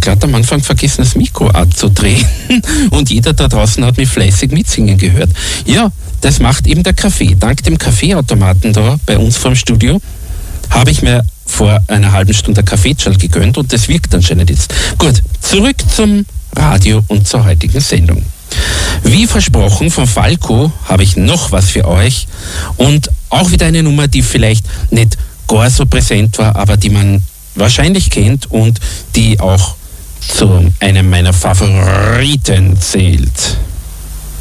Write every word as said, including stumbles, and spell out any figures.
gerade am Anfang vergessen, das Mikro abzudrehen. Und jeder da draußen hat mich fleißig mitsingen gehört. Ja, das macht eben der Kaffee. Dank dem Kaffeeautomaten da bei uns vor dem Studio habe ich mir vor einer halben Stunde Kaffeetschal gegönnt und das wirkt anscheinend jetzt. Gut, zurück zum Radio und zur heutigen Sendung. Wie versprochen von Falco habe ich noch was für euch und auch wieder eine Nummer, die vielleicht nicht gar so präsent war, aber die man wahrscheinlich kennt und die auch zu einem meiner Favoriten zählt.